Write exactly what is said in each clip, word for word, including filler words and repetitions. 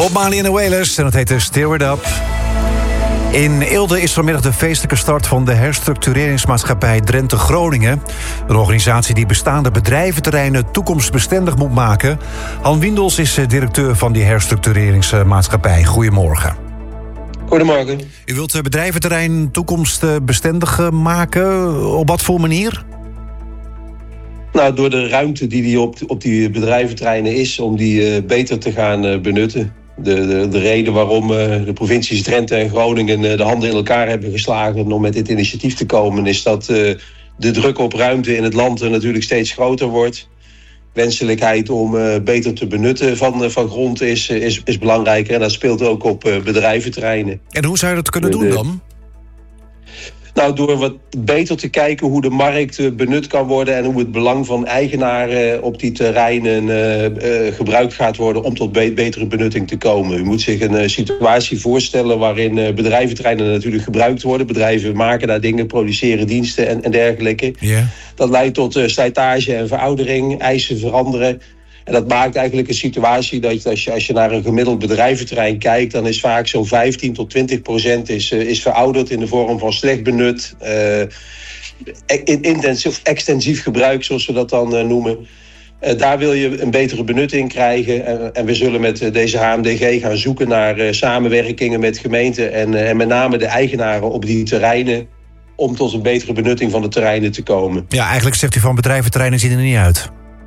Bob Marley en de Wailers en dat heet Stir It Up. In Eelde is vanmiddag de feestelijke start van de herstructureringsmaatschappij Drenthe Groningen. Een organisatie die bestaande bedrijventerreinen toekomstbestendig moet maken. Han Windels is directeur van die herstructureringsmaatschappij. Goedemorgen. Goedemorgen. U wilt het bedrijventerrein toekomstbestendig maken. Op wat voor manier? Nou, door de ruimte die, die op, op die bedrijventerreinen is, om die uh, beter te gaan uh, benutten. De, de, de reden waarom uh, de provincies Drenthe en Groningen uh, de handen in elkaar hebben geslagen om met dit initiatief te komen, is dat uh, de druk op ruimte in het land uh, natuurlijk steeds groter wordt. Wenselijkheid om uh, beter te benutten van, uh, van grond is, uh, is, is belangrijker. En dat speelt ook op uh, bedrijventerreinen. En hoe zou je dat kunnen doen dan? Nou, door wat beter te kijken hoe de markt benut kan worden en hoe het belang van eigenaren op die terreinen uh, uh, gebruikt gaat worden om tot be- betere benutting te komen. U moet zich een uh, situatie voorstellen waarin uh, bedrijventerreinen natuurlijk gebruikt worden. Bedrijven maken daar dingen, produceren diensten en, en dergelijke. Yeah. Dat leidt tot uh, slijtage en veroudering, eisen veranderen. En dat maakt eigenlijk een situatie dat als je, als je naar een gemiddeld bedrijventerrein kijkt, dan is vaak zo'n vijftien tot twintig procent is, is verouderd in de vorm van slecht benut, uh, intensief, extensief gebruik, zoals we dat dan uh, noemen. Uh, daar wil je een betere benutting krijgen. En, en we zullen met uh, deze H M D G gaan zoeken naar uh, samenwerkingen met gemeenten en, uh, en met name de eigenaren op die terreinen, om tot een betere benutting van de terreinen te komen. Ja, eigenlijk zegt u van bedrijventerreinen zien er niet uit.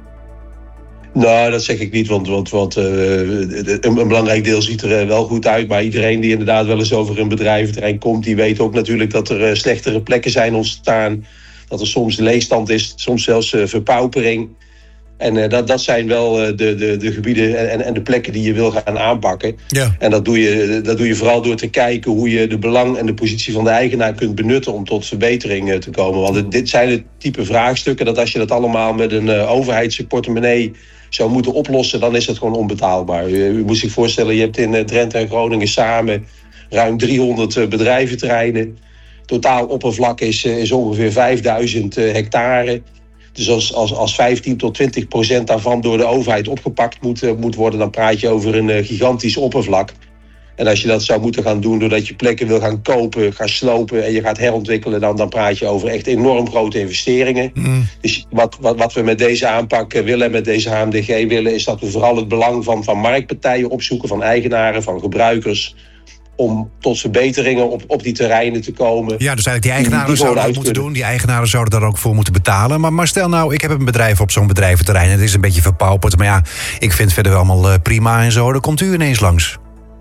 Nou, dat zeg ik niet, want, want, want uh, een, een belangrijk deel ziet er uh, wel goed uit. Maar iedereen die inderdaad wel eens over een bedrijventerrein komt, die weet ook natuurlijk dat er uh, slechtere plekken zijn ontstaan. Dat er soms leegstand is, soms zelfs uh, verpaupering. En uh, dat, dat zijn wel uh, de, de, de gebieden en, en de plekken die je wil gaan aanpakken. Ja. En dat doe, je, dat doe je vooral door te kijken hoe je de belang en de positie van de eigenaar kunt benutten om tot verbetering uh, te komen. Want het, dit zijn het type vraagstukken dat als je dat allemaal met een uh, overheidsportemonnee zou moeten oplossen, dan is het gewoon onbetaalbaar. U, u moet zich voorstellen, je hebt in uh, Drenthe en Groningen samen ruim driehonderd uh, bedrijventerreinen. Totaal oppervlak is, uh, is ongeveer vijfduizend uh, hectare. Dus als, als, als vijftien tot twintig procent daarvan door de overheid opgepakt moet, uh, moet worden, dan praat je over een uh, gigantisch oppervlak. En als je dat zou moeten gaan doen doordat je plekken wil gaan kopen, gaan slopen en je gaat herontwikkelen, dan, dan praat je over echt enorm grote investeringen. Mm. Dus wat, wat, wat we met deze aanpak willen en met deze H M D G willen, is dat we vooral het belang van, van marktpartijen opzoeken, van eigenaren, van gebruikers, om tot verbeteringen op, op die terreinen te komen. Ja, dus eigenlijk die eigenaren die, die zouden dat moeten doen. Die eigenaren zouden daar ook voor moeten betalen. Maar, maar stel nou, ik heb een bedrijf op zo'n bedrijventerrein. Het is een beetje verpauperd. Maar ja, ik vind het verder wel allemaal uh, prima en zo. Dan komt u ineens langs.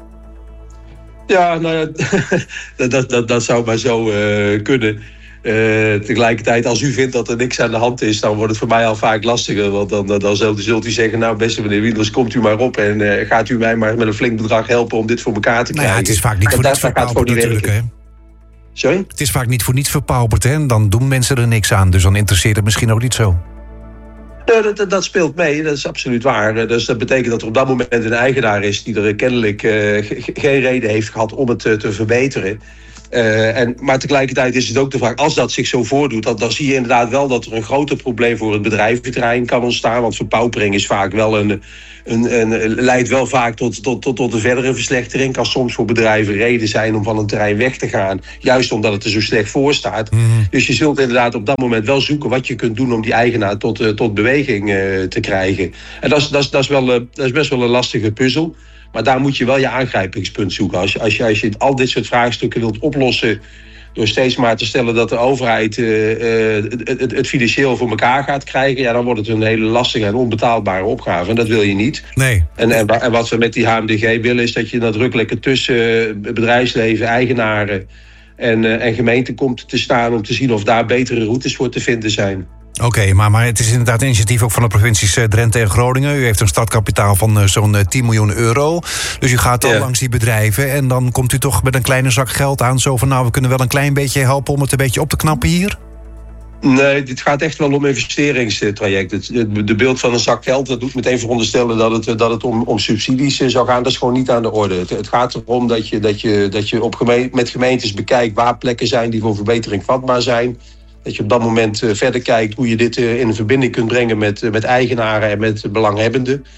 Ja, nou ja, dat, dat, dat, dat zou maar zo uh, kunnen. Uh, tegelijkertijd, als u vindt dat er niks aan de hand is, dan wordt het voor mij al vaak lastiger. Want dan, dan, dan zult, zult u zeggen, nou beste meneer Windels, komt u maar op en uh, gaat u mij maar met een flink bedrag helpen om dit voor elkaar te krijgen. Nou ja, het is vaak niet voor niets verpauperd natuurlijk, hè? Sorry? Het is vaak niet voor niets verpauperd, hè? Dan doen mensen er niks aan, dus dan interesseert het misschien ook niet zo. Dat, dat, dat speelt mee, dat is absoluut waar. Dus dat betekent dat er op dat moment een eigenaar is die er kennelijk uh, g- geen reden heeft gehad om het uh, te verbeteren. Uh, en, maar tegelijkertijd is het ook de vraag, als dat zich zo voordoet, dan, dan zie je inderdaad wel dat er een groter probleem voor het bedrijventerrein kan ontstaan. Want verpaupering is vaak wel een, een, een, leidt wel vaak tot, tot, tot, tot een verdere verslechtering. Kan soms voor bedrijven reden zijn om van een terrein weg te gaan, juist omdat het er zo slecht voor staat. Mm-hmm. Dus je zult inderdaad op dat moment wel zoeken wat je kunt doen om die eigenaar tot, uh, tot beweging uh, te krijgen. En dat is, dat is, dat is, wel, uh, dat is best wel een lastige puzzel. Maar daar moet je wel je aangrijpingspunt zoeken. Als je, als je, als je al dit soort vraagstukken wilt oplossen door steeds maar te stellen dat de overheid uh, uh, het, het, het financieel voor elkaar gaat krijgen, ja, dan wordt het een hele lastige en onbetaalbare opgave. En dat wil je niet. Nee. En, en, en wat we met die H M D G willen, is dat je nadrukkelijk tussen bedrijfsleven, eigenaren en, uh, en gemeenten komt te staan om te zien of daar betere routes voor te vinden zijn. Oké, okay, maar, maar het is inderdaad een initiatief ook van de provincies Drenthe en Groningen. U heeft een startkapitaal van uh, zo'n uh, tien miljoen euro. Dus u gaat dan ja. langs die bedrijven en dan komt u toch met een kleine zak geld aan. Zo van, nou, we kunnen wel een klein beetje helpen om het een beetje op te knappen hier? Nee, dit gaat echt wel om investeringstrajecten. De beeld van een zak geld, dat doet meteen veronderstellen dat het, dat het om, om subsidies zou gaan. Dat is gewoon niet aan de orde. Het, het gaat erom dat je, dat je, dat je op geme- met gemeentes bekijkt waar plekken zijn die voor verbetering vatbaar zijn. Dat je op dat moment uh, verder kijkt hoe je dit uh, in verbinding kunt brengen met, uh, met eigenaren en met belanghebbenden.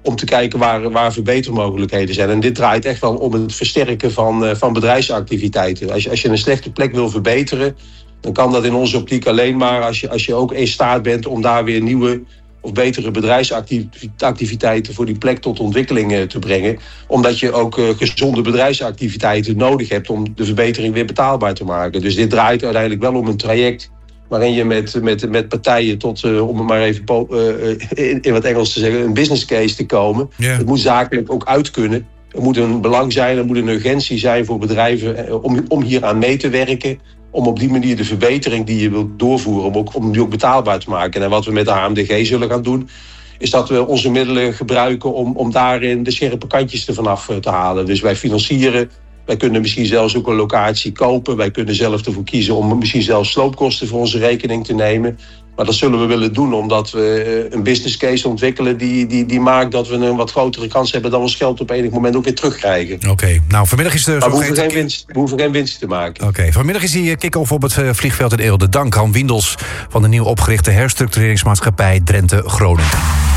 om te kijken waar, waar verbetermogelijkheden zijn. En dit draait echt wel om het versterken van, uh, van bedrijfsactiviteiten. Als je, als je een slechte plek wil verbeteren, dan kan dat in onze optiek alleen maar als je, als je ook in staat bent om daar weer nieuwe of betere bedrijfsactiviteiten voor die plek tot ontwikkeling uh, te brengen. Omdat je ook uh, gezonde bedrijfsactiviteiten nodig hebt om de verbetering weer betaalbaar te maken. Dus dit draait uiteindelijk wel om een traject waarin je met, met, met partijen tot, uh, om het maar even uh, in, in wat Engels te zeggen, een business case te komen. Yeah. Het moet zakelijk ook uit kunnen. Er moet een belang zijn, er moet een urgentie zijn voor bedrijven uh, om, om hier aan mee te werken. Om op die manier de verbetering die je wilt doorvoeren, om, ook, om die ook betaalbaar te maken. En wat we met de H M D G zullen gaan doen, is dat we onze middelen gebruiken om, om daarin de scherpe kantjes ervan af te halen. Dus wij financieren, wij kunnen misschien zelfs ook een locatie kopen. Wij kunnen zelf ervoor kiezen om misschien zelfs sloopkosten voor onze rekening te nemen. Maar dat zullen we willen doen omdat we een business case ontwikkelen die, die, die maakt dat we een wat grotere kans hebben dan we ons geld op enig moment ook weer terugkrijgen. Oké, okay. Nou vanmiddag is de... Maar we hoeven, geen winst, we hoeven geen winst te maken. Oké, okay. Vanmiddag is die kick-off op het vliegveld in Eelde. Dank Han Windels van de nieuw opgerichte herstructureringsmaatschappij Drenthe Groningen.